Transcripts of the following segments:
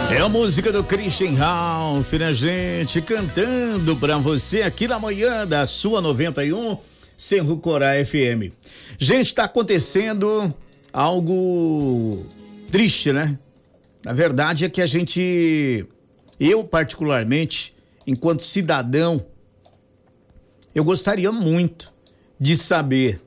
É a música do Christian Ralph, né, gente? Cantando pra você aqui na manhã da sua 91, Cerro Corá FM. Gente, tá acontecendo algo triste, né? Na verdade é que eu particularmente, enquanto cidadão, eu gostaria muito de saber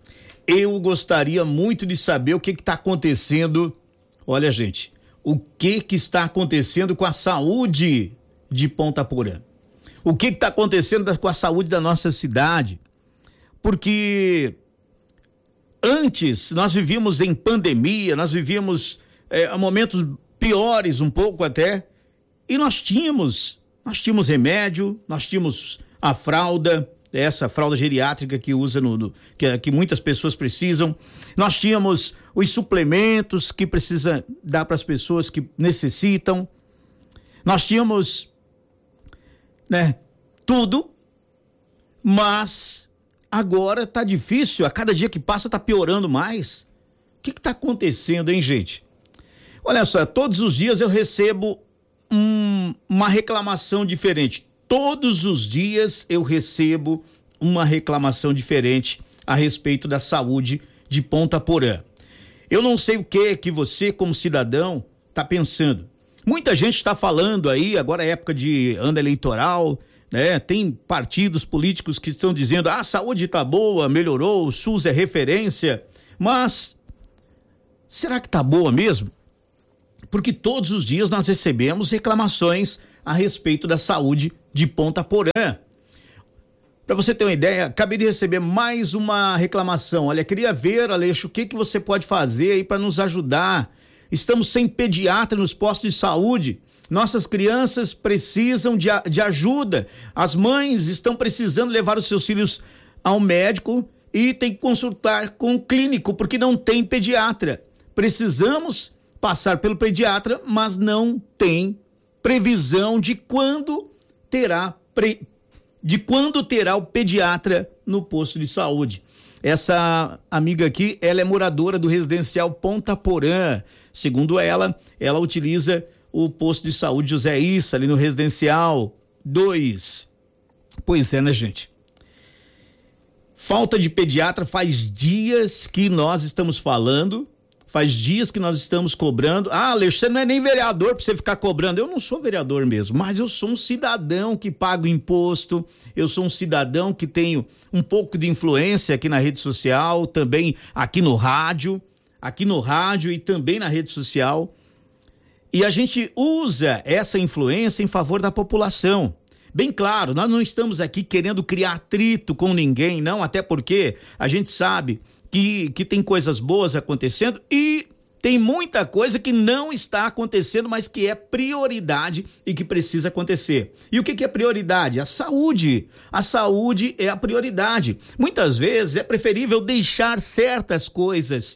o que tá acontecendo. Olha, gente, o que está acontecendo com a saúde de Ponta Porã? O que está acontecendo com a saúde da nossa cidade? Porque antes nós vivíamos em pandemia, nós vivíamos momentos piores um pouco até, e nós tínhamos remédio, nós tínhamos a fralda, essa fralda geriátrica que usa que muitas pessoas precisam. Nós tínhamos os suplementos que precisa dar para as pessoas que necessitam. Nós tínhamos, né, tudo, mas agora tá difícil, a cada dia que passa tá piorando mais. O que tá acontecendo, hein, gente? Olha só, todos os dias eu recebo uma reclamação diferente. Todos os dias eu recebo uma reclamação diferente a respeito da saúde de Ponta Porã. Eu não sei o que você, como cidadão, tá pensando. Muita gente está falando aí, agora é época de ano eleitoral, né? Tem partidos políticos que estão dizendo, a saúde tá boa, melhorou, o SUS é referência, mas será que tá boa mesmo? Porque todos os dias nós recebemos reclamações a respeito da saúde de Ponta Porã. Para você ter uma ideia, acabei de receber mais uma reclamação. Olha, queria ver, Aleixo, o que você pode fazer aí para nos ajudar. Estamos sem pediatra nos postos de saúde. Nossas crianças precisam de ajuda. As mães estão precisando levar os seus filhos ao médico e tem que consultar com o clínico, porque não tem pediatra. Precisamos passar pelo pediatra, mas não tem previsão de quando terá o pediatra no posto de saúde. Essa amiga aqui, ela é moradora do residencial Ponta Porã. Segundo ela utiliza o posto de saúde José Issa, ali no residencial 2. Pois é, né, gente? Falta de pediatra faz dias que nós estamos falando, faz dias que nós estamos cobrando. Ah, Alexandre, você não é nem vereador pra você ficar cobrando. Eu não sou vereador mesmo, mas eu sou um cidadão que paga imposto, eu sou um cidadão que tenho um pouco de influência aqui na rede social, também aqui no rádio e também na rede social. E a gente usa essa influência em favor da população. Bem claro, nós não estamos aqui querendo criar atrito com ninguém, não, até porque a gente sabe que tem coisas boas acontecendo e tem muita coisa que não está acontecendo, mas que é prioridade e que precisa acontecer. E o que é prioridade? A saúde. A saúde é a prioridade. Muitas vezes é preferível deixar certas coisas.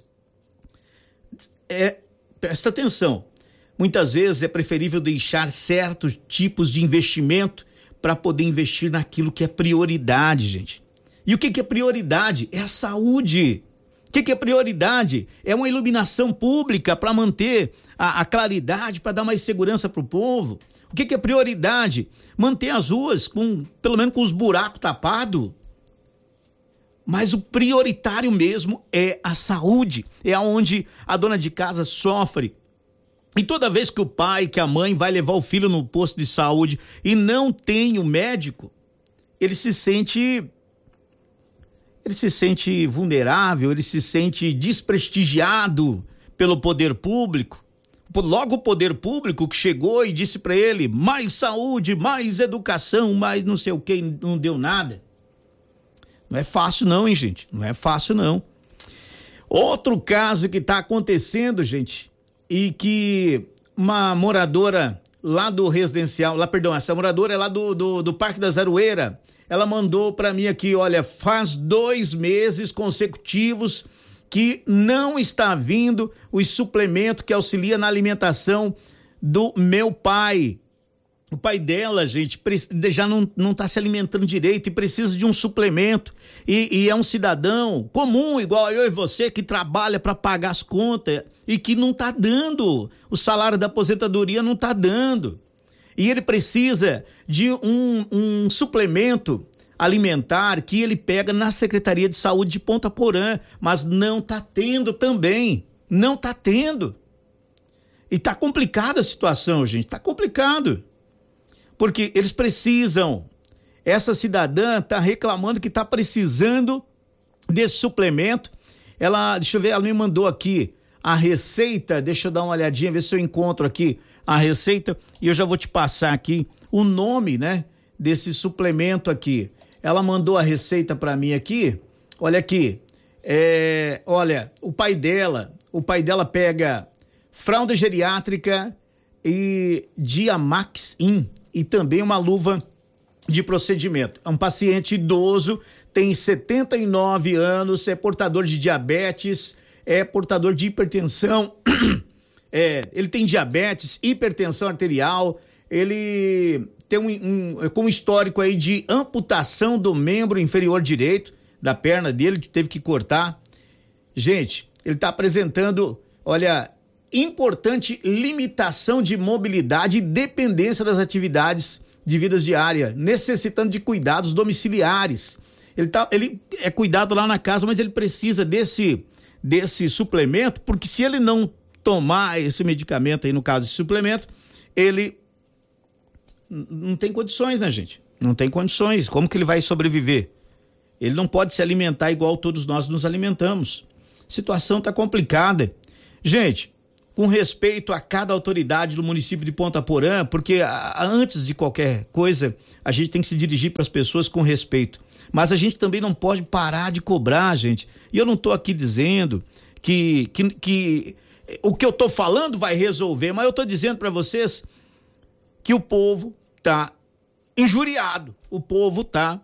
Presta atenção. Muitas vezes é preferível deixar certos tipos de investimento para poder investir naquilo que é prioridade, gente. E o que é prioridade? É a saúde. O que é prioridade? É uma iluminação pública para manter a claridade, para dar mais segurança para o povo. O que é prioridade? Manter as ruas pelo menos com os buracos tapados. Mas o prioritário mesmo é a saúde. É onde a dona de casa sofre. E toda vez que o pai, que a mãe vai levar o filho no posto de saúde e não tem o médico, ele se sente vulnerável, ele se sente desprestigiado pelo poder público. Logo o poder público que chegou e disse para ele, mais saúde, mais educação, mais não sei o que, não deu nada. Não é fácil não, hein, gente? Não é fácil não. Outro caso que está acontecendo, gente, e que uma moradora lá do residencial, essa moradora é lá do Parque da Zaroeira, ela mandou para mim aqui, olha, faz 2 meses consecutivos que não está vindo os suplementos que auxilia na alimentação do meu pai. O pai dela, gente, já não tá se alimentando direito e precisa de um suplemento. E é um cidadão comum, igual eu e você, que trabalha para pagar as contas e que não tá dando. O salário da aposentadoria não tá dando. E ele precisa de um suplemento alimentar que ele pega na Secretaria de Saúde de Ponta Porã, mas não tá tendo também. Não tá tendo. E tá complicada a situação, gente, tá complicado. Porque eles precisam. Essa cidadã está reclamando que está precisando desse suplemento. Deixa eu ver, ela me mandou aqui a receita, deixa eu dar uma olhadinha, ver se eu encontro aqui a receita e eu já vou te passar aqui o nome, né, desse suplemento aqui. Ela mandou a receita para mim aqui, olha aqui, olha, o pai dela pega fralda geriátrica e Diamax-In, e também uma luva de procedimento. É um paciente idoso, tem 79 anos, é portador de diabetes, é portador de hipertensão, ele tem diabetes, hipertensão arterial, ele tem com histórico aí de amputação do membro inferior direito, da perna dele, que teve que cortar. Gente, ele está apresentando, olha, importante limitação de mobilidade e dependência das atividades de vida diária, necessitando de cuidados domiciliares. Ele é cuidado lá na casa, mas ele precisa desse suplemento, porque se ele não tomar esse medicamento aí, no caso esse suplemento, ele não tem condições, né, gente? Não tem condições. Como que ele vai sobreviver? Ele não pode se alimentar igual todos nós nos alimentamos. A situação tá complicada. Gente, com respeito a cada autoridade do município de Ponta Porã, porque antes de qualquer coisa, a gente tem que se dirigir para as pessoas com respeito. Mas a gente também não pode parar de cobrar, gente. E eu não estou aqui dizendo que o que eu estou falando vai resolver, mas eu estou dizendo para vocês que o povo está injuriado, o povo está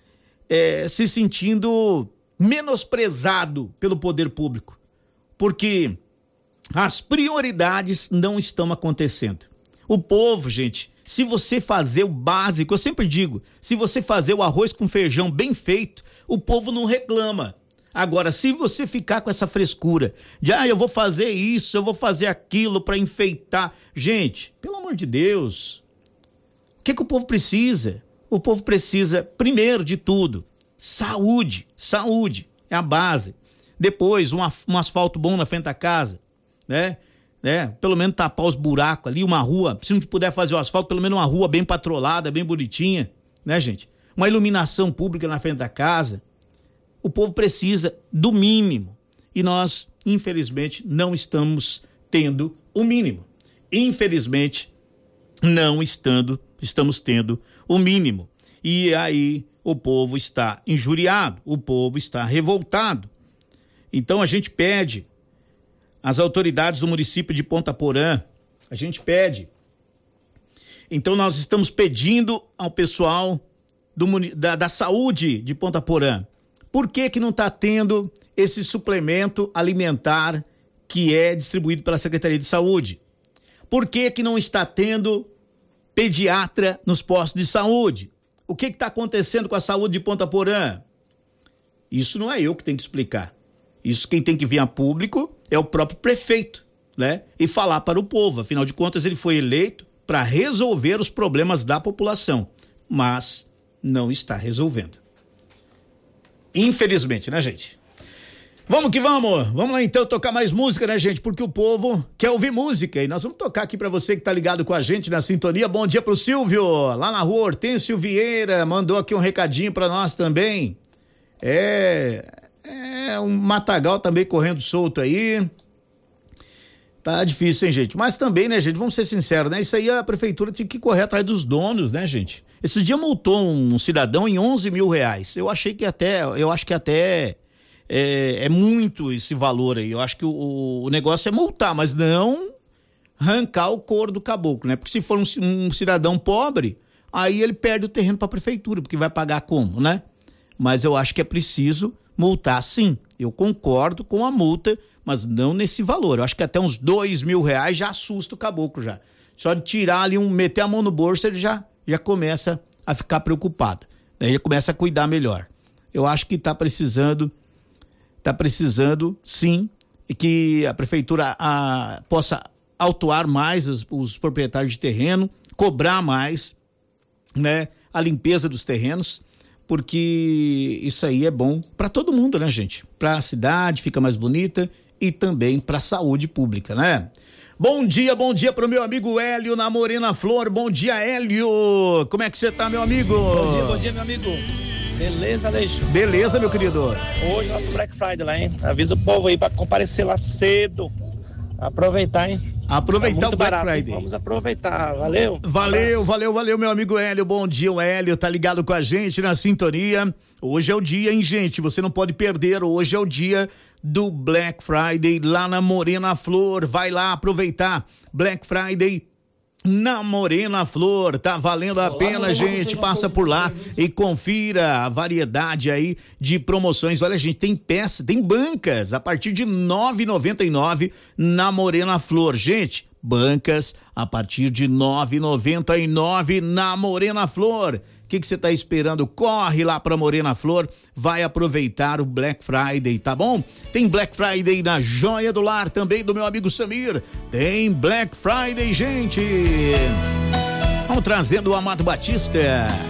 se sentindo menosprezado pelo poder público, porque as prioridades não estão acontecendo. O povo, gente, se você fazer o básico, eu sempre digo, se você fazer o arroz com feijão bem feito, o povo não reclama. Agora, se você ficar com essa frescura de, eu vou fazer isso, eu vou fazer aquilo para enfeitar. Gente, pelo amor de Deus, o que o povo precisa? O povo precisa, primeiro de tudo, saúde. Saúde é a base. Depois, um asfalto bom na frente da casa, né? Pelo menos tapar os buracos ali, uma rua, se não puder fazer o asfalto, pelo menos uma rua bem patrolada, bem bonitinha, né, gente? Uma iluminação pública na frente da casa. O povo precisa do mínimo e nós, infelizmente, não estamos tendo o mínimo. Infelizmente, não estamos tendo o mínimo. E aí o povo está injuriado, o povo está revoltado. Então a gente pede às autoridades do município de Ponta Porã, a gente pede. Então nós estamos pedindo ao pessoal da saúde de Ponta Porã, por que não está tendo esse suplemento alimentar que é distribuído pela Secretaria de Saúde? Por que não está tendo pediatra nos postos de saúde? O que está acontecendo com a saúde de Ponta Porã? Isso não é eu que tenho que explicar. Isso quem tem que vir a público é o próprio prefeito, né? E falar para o povo. Afinal de contas, ele foi eleito para resolver os problemas da população, mas não está resolvendo. Infelizmente, né, gente? Vamos que vamos. Vamos lá então tocar mais música, né, gente? Porque o povo quer ouvir música e nós vamos tocar aqui para você que tá ligado com a gente na sintonia. Bom dia pro Silvio, lá na rua Hortêncio Vieira, mandou aqui um recadinho para nós também. Um matagal também correndo solto aí. Tá difícil, hein, gente? Mas também, né, gente, vamos ser sinceros, né? Isso aí a prefeitura tinha que correr atrás dos donos, né, gente? Esse dia multou um cidadão em R$11 mil. Eu acho que até é muito esse valor aí. Eu acho que o negócio é multar, mas não arrancar o couro do caboclo, né? Porque se for um cidadão pobre, aí ele perde o terreno para a prefeitura, porque vai pagar como, né? Mas eu acho que é preciso multar, sim. Eu concordo com a multa, mas não nesse valor. Eu acho que até uns R$2 mil já assusta o caboclo já. Só de tirar ali meter a mão no bolso, ele já começa a ficar preocupado, né? Já começa a cuidar melhor. Eu acho que tá precisando sim, e que a prefeitura possa autuar mais os proprietários de terreno, cobrar mais, né, a limpeza dos terrenos, porque isso aí é bom para todo mundo, né, gente? Para a cidade fica mais bonita e também para a saúde pública, né? Bom dia pro meu amigo Hélio na Morena Flor. Bom dia, Hélio. Como é que você tá, meu amigo? Bom dia, meu amigo. Beleza, Aleixo? Beleza, meu querido. Hoje nosso Black Friday lá, hein? Avisa o povo aí pra comparecer lá cedo. Aproveitar, hein? Aproveitar o Black barato, Friday. Vamos aproveitar. Valeu. Valeu, meu amigo Hélio. Bom dia, o Hélio tá ligado com a gente na sintonia. Hoje é o dia, hein, gente? Você não pode perder. Hoje é o dia do Black Friday lá na Morena Flor. Vai lá aproveitar. Black Friday na Morena Flor, tá valendo a pena, gente. Passa por lá e confira a variedade aí de promoções. Olha, gente, tem peça, tem bancas a partir de R$ 9,99 na Morena Flor. Gente, bancas a partir de R$ 9,99 na Morena Flor. O que você tá esperando? Corre lá pra Morena Flor, vai aproveitar o Black Friday, tá bom? Tem Black Friday na Joia do Lar também, do meu amigo Samir. Tem Black Friday, gente. Vamos trazendo o Amado Batista.